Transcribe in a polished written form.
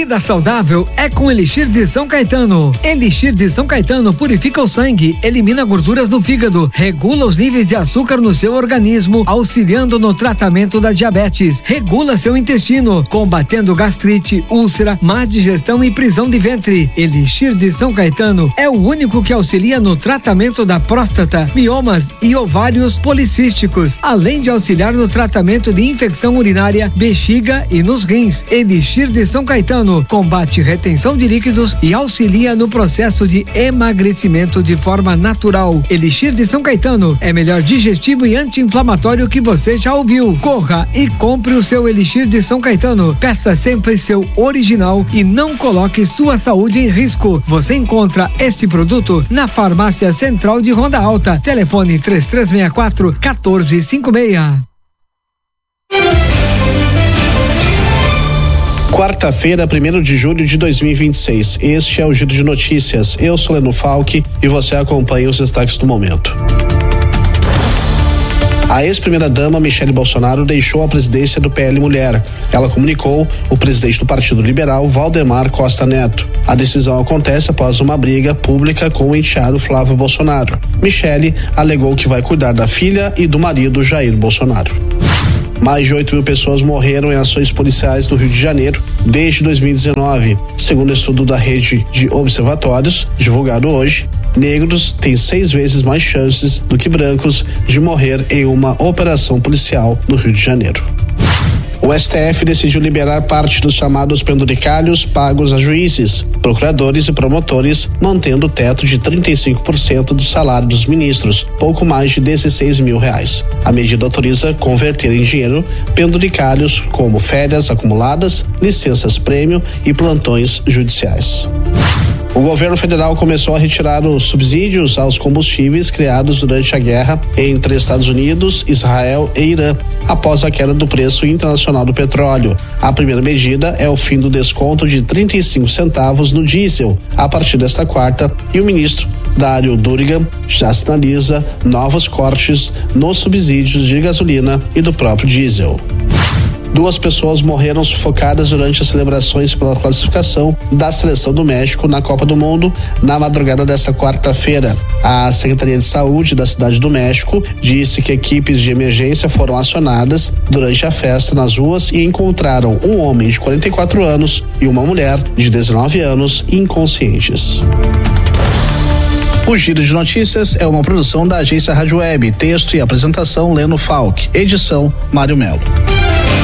Vida saudável é com Elixir de São Caetano. Elixir de São Caetano purifica o sangue, elimina gorduras no fígado, regula os níveis de açúcar no seu organismo, auxiliando no tratamento da diabetes, regula seu intestino, combatendo gastrite, úlcera, má digestão e prisão de ventre. Elixir de São Caetano é o único que auxilia no tratamento da próstata, miomas e ovários policísticos, além de auxiliar no tratamento de infecção urinária, bexiga e nos rins. Elixir de São Caetano combate retenção de líquidos e auxilia no processo de emagrecimento de forma natural. Elixir de São Caetano é melhor digestivo e anti-inflamatório que você já ouviu. Corra e compre o seu Elixir de São Caetano. Peça sempre seu original e não coloque sua saúde em risco. Você encontra este produto na Farmácia Central de Ronda Alta. Telefone 3364-1456. Quarta-feira, 1º de julho de 2026. Este é o Giro de Notícias. Eu sou Leno Falck e você acompanha os destaques do momento. A ex-primeira-dama Michele Bolsonaro deixou a presidência do PL Mulher. Ela comunicou o presidente do Partido Liberal, Valdemar Costa Neto. A decisão acontece após uma briga pública com o enteado Flávio Bolsonaro. Michele alegou que vai cuidar da filha e do marido Jair Bolsonaro. Mais de 8.000 pessoas morreram em ações policiais no Rio de Janeiro desde 2019. Segundo estudo da rede de observatórios, divulgado hoje, negros têm 6 vezes mais chances do que brancos de morrer em uma operação policial no Rio de Janeiro. O STF decidiu liberar parte dos chamados penduricalhos pagos a juízes, procuradores e promotores, mantendo o teto de 35% do salário dos ministros, pouco mais de R$16 mil. A medida autoriza converter em dinheiro penduricalhos como férias acumuladas, licenças-prêmio e plantões judiciais. O governo federal começou a retirar os subsídios aos combustíveis criados durante a guerra entre Estados Unidos, Israel e Irã, após a queda do preço internacional do petróleo. A primeira medida é o fim do desconto de 35 centavos no diesel a partir desta quarta, e o ministro Dário Durigan já sinaliza novos cortes nos subsídios de gasolina e do próprio diesel. 2 pessoas morreram sufocadas durante as celebrações pela classificação da seleção do México na Copa do Mundo na madrugada desta quarta-feira. A Secretaria de Saúde da Cidade do México disse que equipes de emergência foram acionadas durante a festa nas ruas e encontraram um homem de 44 anos e uma mulher de 19 anos inconscientes. O Giro de Notícias é uma produção da agência Rádio Web, texto e apresentação Leno Falck, edição Mário Melo.